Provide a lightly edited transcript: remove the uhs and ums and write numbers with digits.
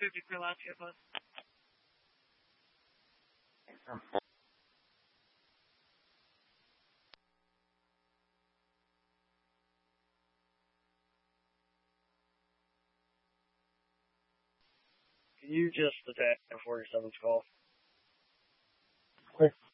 50 for last year, but. Can you just attack the 47's call? Quick.